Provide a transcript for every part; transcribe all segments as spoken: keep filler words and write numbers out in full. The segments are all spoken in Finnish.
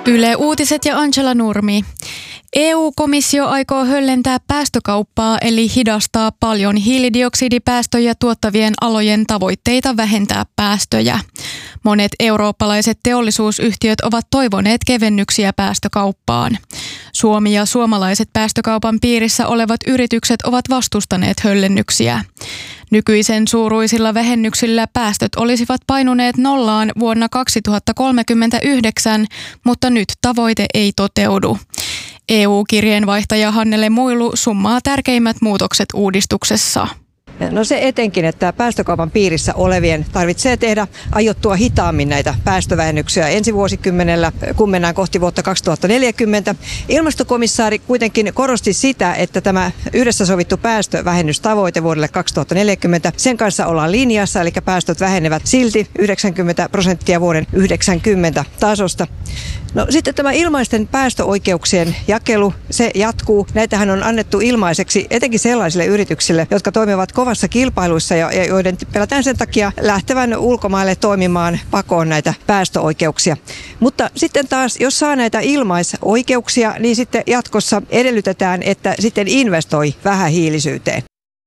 Yle Uutiset ja Angela Nurmi. E U-komissio aikoo höllentää päästökauppaa eli hidastaa paljon hiilidioksidipäästöjä tuottavien alojen tavoitteita vähentää päästöjä. Monet eurooppalaiset teollisuusyhtiöt ovat toivoneet kevennyksiä päästökauppaan. Suomi ja suomalaiset päästökaupan piirissä olevat yritykset ovat vastustaneet höllennyksiä. Nykyisen suuruisilla vähennyksillä päästöt olisivat painuneet nollaan vuonna kaksituhattakolmekymmentäyhdeksän, mutta nyt tavoite ei toteudu. E U-kirjeenvaihtaja Hannele Muilu summaa tärkeimmät muutokset uudistuksessa. No se etenkin, että päästökaupan piirissä olevien tarvitsee tehdä aiottua hitaammin näitä päästövähennyksiä ensi vuosikymmenellä, kun mennään kohti vuotta kaksituhattaneljäkymmentä. Ilmastokomissaari kuitenkin korosti sitä, että tämä yhdessä sovittu päästövähennystavoite vuodelle kaksituhattaneljäkymmentä, sen kanssa ollaan linjassa, eli päästöt vähenevät silti yhdeksänkymmentä prosenttia vuoden yhdeksänkymmentä tasosta. No sitten tämä ilmaisten päästöoikeuksien jakelu, se jatkuu. Näitähän on annettu ilmaiseksi etenkin sellaisille yrityksille, jotka toimivat kovassa kilpailuissa ja joiden pelätään sen takia lähtevän ulkomaille toimimaan pakoon näitä päästöoikeuksia. Mutta sitten taas, jos saa näitä ilmaisoikeuksia, niin sitten jatkossa edellytetään, että sitten investoi vähähiilisyyteen.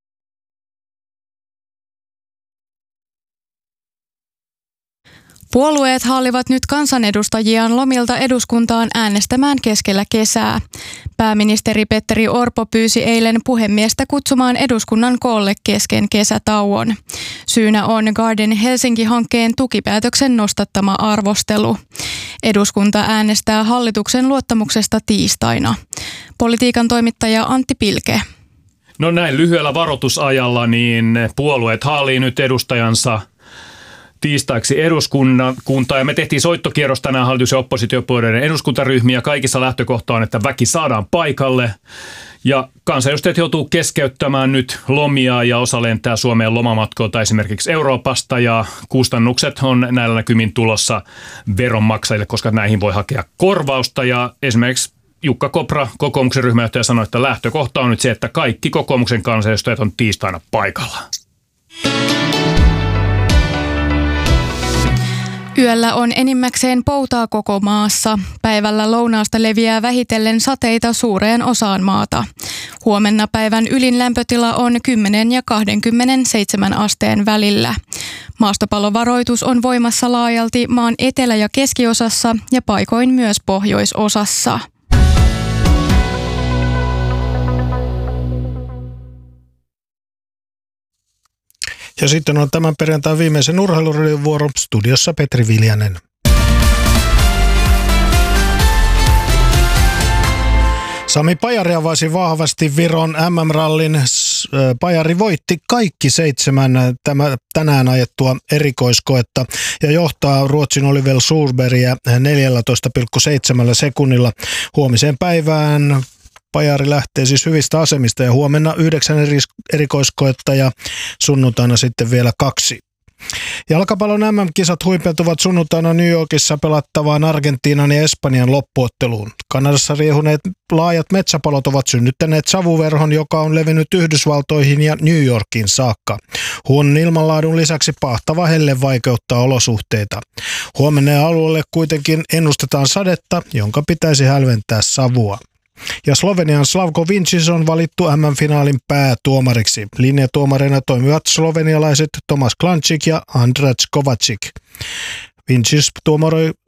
Puolueet haalivat nyt kansanedustajiaan lomilta eduskuntaan äänestämään keskellä kesää. Pääministeri Petteri Orpo pyysi eilen puhemiestä kutsumaan eduskunnan koolle kesken kesätauon. Syynä on Garden Helsinki-hankkeen tukipäätöksen nostattama arvostelu. Eduskunta äänestää hallituksen luottamuksesta tiistaina. Politiikan toimittaja Antti Pilke. No näin lyhyellä varoitusajalla niin puolueet haalii nyt edustajansa tiistaiksi eduskuntaan ja me tehtiin soittokierros tänään hallitus- ja oppositiopuolueiden eduskuntaryhmiä. Kaikissa lähtökohta on, että väki saadaan paikalle ja kansanedustajat joutuu keskeyttämään nyt lomia ja osa lentää Suomeen lomamatkoilta esimerkiksi Euroopasta ja kustannukset on näillä näkymin tulossa veronmaksajille, koska näihin voi hakea korvausta ja esimerkiksi Jukka Kopra, kokoomuksen ryhmäjohtaja, sanoi, että lähtökohta on nyt se, että kaikki kokoomuksen kansanedustajat on tiistaina paikalla. Yöllä on enimmäkseen poutaa koko maassa. Päivällä lounaasta leviää vähitellen sateita suureen osaan maata. Huomenna päivän ylin lämpötila on kymmenen ja kaksikymmentäseitsemän asteen välillä. Maastopallovaroitus on voimassa laajalti maan etelä- ja keskiosassa ja paikoin myös pohjoisosassa. Ja sitten on tämän perjantain viimeisen urheiluradion vuoro, studiossa Petri Viljanen. Sami Pajari avasi vahvasti Viron M M-rallin. Pajari voitti kaikki seitsemän tämä, tänään ajettua erikoiskoetta ja johtaa Ruotsin Oliver Solbergia neljätoista pilkku seitsemän sekunnilla huomiseen päivään. Pajari lähtee siis hyvistä asemista ja huomenna yhdeksän erikoiskoetta ja sunnuntaina sitten vielä kaksi. Jalkapallon M M-kisat huipeutuvat sunnuntaina New Yorkissa pelattavaan Argentiinan ja Espanjan loppuotteluun. Kanadassa riehuneet laajat metsäpalot ovat synnyttäneet savuverhon, joka on levinnyt Yhdysvaltoihin ja New Yorkiin saakka. Huonon ilmanlaadun lisäksi pahtava helle vaikeuttaa olosuhteita. Huomenna alueelle kuitenkin ennustetaan sadetta, jonka pitäisi hälventää savua. Ja Slovenian Slavko Vinčić on valittu M M-finaalin päätuomariksi. Linjatuomareina toimivat slovenialaiset Tomas Klančík ja Andraž Kovačič. Vinčić tuomaroi